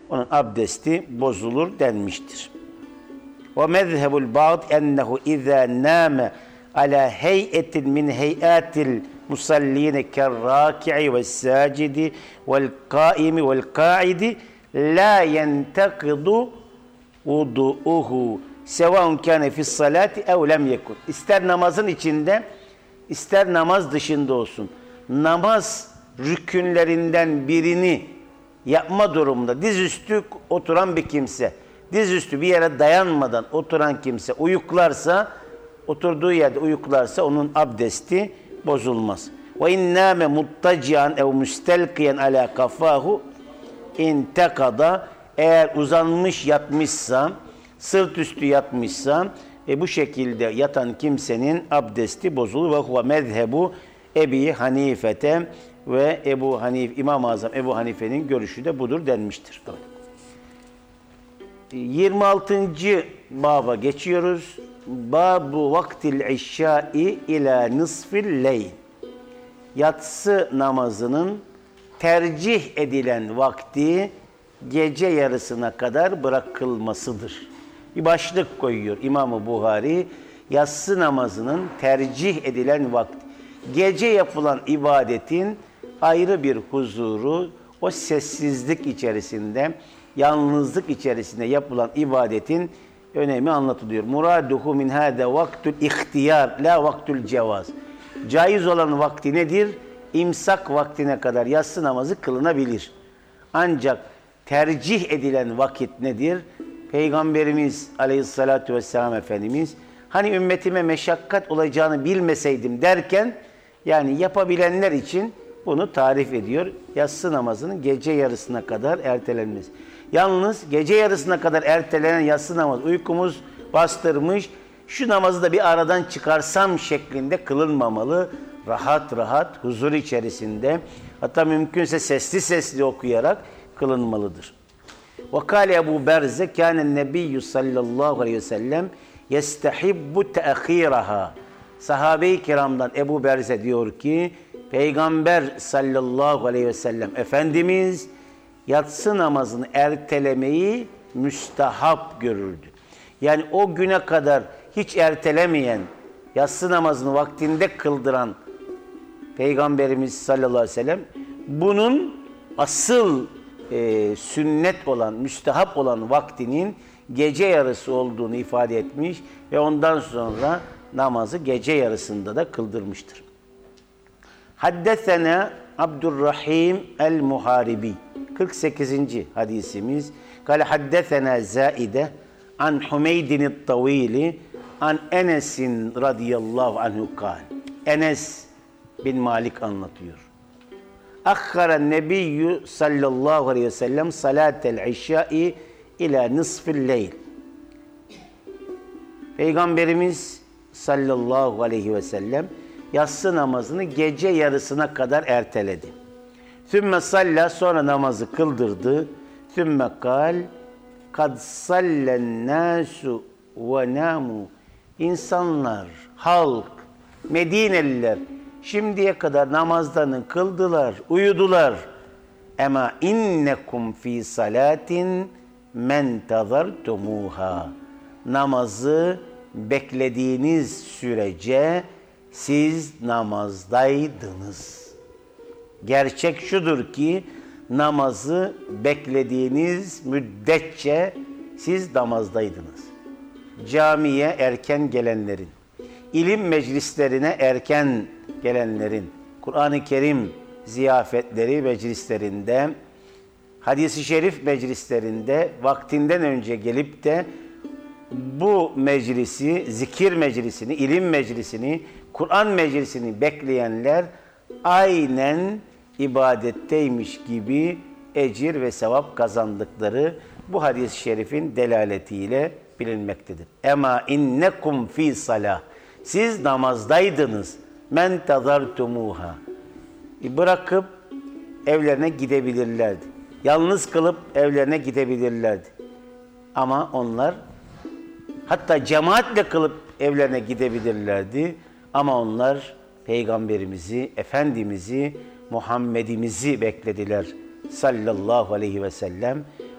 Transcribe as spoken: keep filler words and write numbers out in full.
onun abdesti bozulur denmiştir. Ve mezhebul ba'd ennehu izâ nâme ala hey'etin min hey'atil musalline kerrâki'i ve sâcidi vel kâimi vel kâidi la yentekidu vudu'uhu sevaun kâne fissalâti ev lem yekun. İster namazın içinde, ister namaz dışında olsun. Namaz rükünlerinden birini yapma durumunda dizüstü oturan bir kimse, dizüstü bir yere dayanmadan oturan kimse uyuklarsa, oturduğu yerde uyuklarsa onun abdesti bozulmaz. Ve innâme muttacian ev müstelkiyen alâ kafâhu intekada, eğer uzanmış yatmışsa, sırt üstü yatmışsa, e bu şekilde yatan kimsenin abdesti bozulur. Ve huve mezhebu Ebi Hanifete, ve Ebu Hanif, İmam-ı Azam Ebu Hanife'nin görüşü de budur denmiştir. yirmi altıncı baba geçiyoruz. Babu vaktil işşai ila nisfil leyl. Yatsı namazının tercih edilen vakti gece yarısına kadar bırakılmasıdır. Bir başlık koyuyor İmam-ı Buhari. Yatsı namazının tercih edilen vakti. Gece yapılan ibadetin ayrı bir huzuru, o sessizlik içerisinde, yalnızlık içerisinde yapılan ibadetin önemi anlatılıyor. Muraduhu min hâde vaktul ihtiyar, la vaktul cevaz. Caiz olan vakti nedir? İmsak vaktine kadar yatsı namazı kılınabilir. Ancak tercih edilen vakit nedir? Peygamberimiz Aleyhisselatü Vesselam Efendimiz, hani ümmetime meşakkat olacağını bilmeseydim derken, yani yapabilenler için bunu tarif ediyor. Yatsı namazının gece yarısına kadar ertelenmesi. Yalnız gece yarısına kadar ertelenen yatsı namazı uykumuz bastırmış, şu namazı da bir aradan çıkarsam şeklinde kılınmamalı. Rahat rahat, huzur içerisinde, hatta mümkünse sesli sesli okuyarak kılınmalıdır. وَقَالَ Ebu Berze كَانَ النَّبِيُّ sallallahu aleyhi ve sellem يَسْتَحِبُّ تَأْخِيرَهَا. Sahabe-i kiramdan Ebu Berze diyor ki, Peygamber sallallahu aleyhi ve sellem Efendimiz yatsı namazını ertelemeyi müstahap görürdü. Yani o güne kadar hiç ertelemeyen, yatsı namazını vaktinde kıldıran Peygamberimiz sallallahu aleyhi ve sellem bunun asıl e, sünnet olan, müstehap olan vaktinin gece yarısı olduğunu ifade etmiş ve ondan sonra namazı gece yarısında da kıldırmıştır. Haddesena Abdurrahim el-Muharibi, kırk sekizinci hadisimiz. Kale haddesena Zaide an Humeydin el-Tavili an Enes'in radıyallahu anhu kal. Enes bin Malik anlatıyor. Akhara nebiyyü sallallahu aleyhi ve sellem salatel işşai ila nisfil leyl. Peygamberimiz sallallahu aleyhi ve sellem yatsı namazını gece yarısına kadar erteledi. Sümme salla, sonra namazı kıldırdı. Sümme kal kad sallen nasu ve namu. İnsanlar, halk, Medineliler şimdiye kadar namazlarını kıldılar, uyudular. Ema innekum fi salatin men tazartumuha. Namazı beklediğiniz sürece siz namazdaydınız. Gerçek şudur ki namazı beklediğiniz müddetçe siz namazdaydınız. Camiye erken gelenlerin, ilim meclislerine erken gelenlerin, Kur'an-ı Kerim ziyafetleri meclislerinde, hadis-i şerif meclislerinde vaktinden önce gelip de bu meclisi, zikir meclisini, ilim meclisini, Kur'an meclisini bekleyenler aynen ibadetteymiş gibi ecir ve sevap kazandıkları bu hadis-i şerifin delaletiyle bilinmektedir. Ema innekum fi salah. Siz namazdaydınız. Men tazartumuha. Bırakıp evlerine gidebilirlerdi. Yalnız kılıp evlerine gidebilirlerdi. Ama onlar hatta cemaatle kılıp evlerine gidebilirlerdi. Ama onlar Peygamberimizi, Efendimiz'i, Muhammed'imizi beklediler sallallahu aleyhi ve sellem.